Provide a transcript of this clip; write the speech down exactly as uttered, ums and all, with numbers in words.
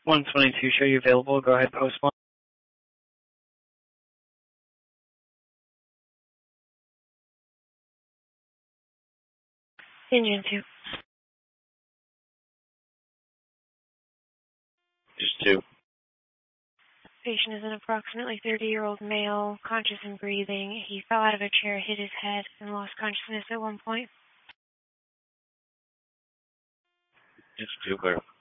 one twenty-two, show you available. Go ahead, post one. Engine two. Just two. Patient is an approximately thirty-year-old male, conscious and breathing. He fell out of a chair, hit his head, and lost consciousness at one point. Just two, clear.